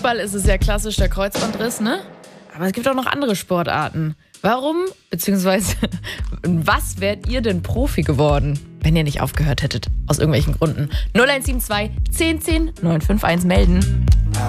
Fußball ist es ja klassisch der Kreuzbandriss, ne? Aber es gibt auch noch andere Sportarten. Warum, beziehungsweise was wärt ihr denn Profi geworden, wenn ihr nicht aufgehört hättet? Aus irgendwelchen Gründen. 0172 10 10 951 melden.